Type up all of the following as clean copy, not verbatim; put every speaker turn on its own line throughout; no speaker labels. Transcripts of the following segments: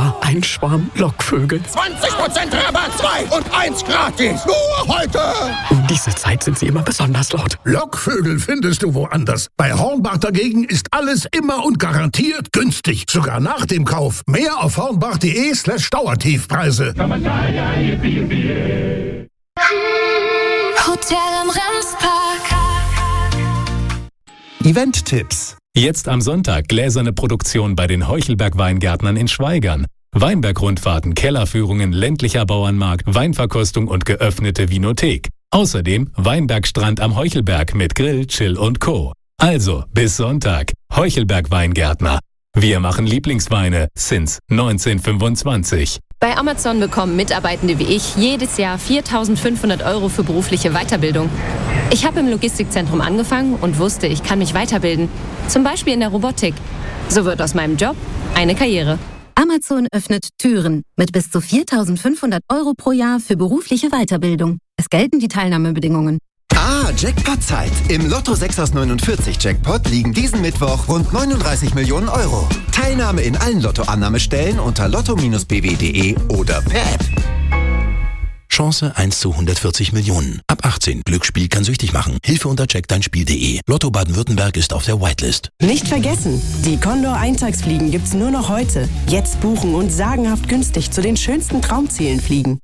war ein Schwarm Lockvögel.
20% Rabatt, 2 und 1 gratis. Nur heute.
Um diese Zeit sind sie immer besonders laut.
Lockvögel findest du woanders. Bei Hornbach dagegen ist alles immer und garantiert günstig. Sogar nach dem Kauf. Mehr auf hornbach.de/Dauertiefpreise.
Hotel am Ramspark.
Event-Tipps. Jetzt am Sonntag gläserne Produktion bei den Heuchelberg-Weingärtnern in Schwaigern. Weinberg-Rundfahrten, Kellerführungen, ländlicher Bauernmarkt, Weinverkostung und geöffnete Vinothek. Außerdem Weinbergstrand am Heuchelberg mit Grill, Chill und Co. Also, bis Sonntag. Heuchelberg-Weingärtner. Wir machen Lieblingsweine since 1925.
Bei Amazon bekommen Mitarbeitende wie ich jedes Jahr 4.500 € für berufliche Weiterbildung. Ich habe im Logistikzentrum angefangen und wusste, ich kann mich weiterbilden. Zum Beispiel in der Robotik. So wird aus meinem Job eine Karriere.
Amazon öffnet Türen mit bis zu 4.500 € pro Jahr für berufliche Weiterbildung. Es gelten die Teilnahmebedingungen.
Jackpot-Zeit. Im Lotto 6 aus 49 Jackpot liegen diesen Mittwoch rund 39 Millionen €. Teilnahme in allen Lottoannahmestellen unter lotto-bw.de oder per App.
Chance 1 zu 140 Millionen. Ab 18. Glücksspiel kann süchtig machen. Hilfe unter checkdeinspiel.de. Lotto Baden-Württemberg ist auf der Whitelist.
Nicht vergessen, die Condor-Eintagsfliegen gibt's nur noch heute. Jetzt buchen und sagenhaft günstig zu den schönsten Traumzielen fliegen.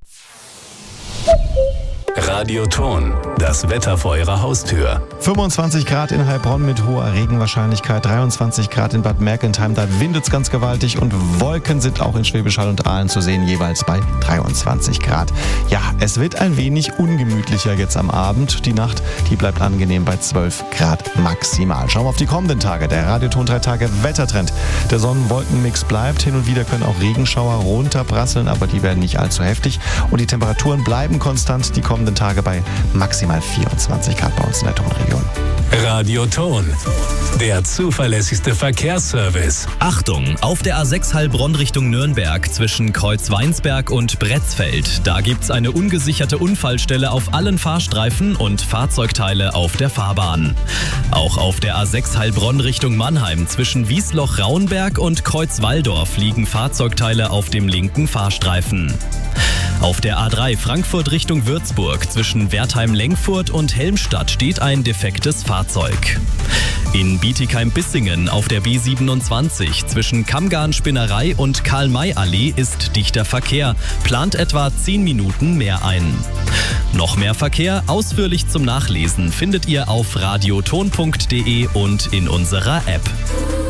Radioton, das Wetter vor Ihrer Haustür.
25 Grad in Heilbronn mit hoher Regenwahrscheinlichkeit, 23 Grad in Bad Mergentheim, da windet's ganz gewaltig und Wolken sind auch in Schwäbisch Hall und Aalen zu sehen, jeweils bei 23 Grad. Ja, es wird ein wenig ungemütlicher jetzt am Abend. Die Nacht, die bleibt angenehm bei 12 Grad maximal. Schauen wir auf die kommenden Tage. Der Radioton 3 Tage Wettertrend. Der Sonnenwolkenmix bleibt. Hin und wieder können auch Regenschauer runterprasseln, aber die werden nicht allzu heftig. Und die Temperaturen bleiben konstant. Die kommenden Tage bei maximal 24 Grad bei uns in der Tonregion.
Radioton, der zuverlässigste Verkehrsservice.
Achtung, auf der A6 Heilbronn Richtung Nürnberg zwischen Kreuzweinsberg und Bretzfeld. Da gibt's eine ungesicherte Unfallstelle auf allen Fahrstreifen und Fahrzeugteile auf der Fahrbahn. Auch auf der A6 Heilbronn Richtung Mannheim zwischen Wiesloch-Rauenberg und Kreuzwalldorf liegen Fahrzeugteile auf dem linken Fahrstreifen. Auf der A3 Frankfurt Richtung Würzburg zwischen Wertheim-Lengfurt und Helmstadt steht ein defektes Fahrzeug. In Bietigheim-Bissingen auf der B27 zwischen Kammgarn-Spinnerei und Karl-May-Allee ist dichter Verkehr. Plant etwa 10 Minuten mehr ein. Noch mehr Verkehr ausführlich zum Nachlesen findet ihr auf radioton.de und in unserer App.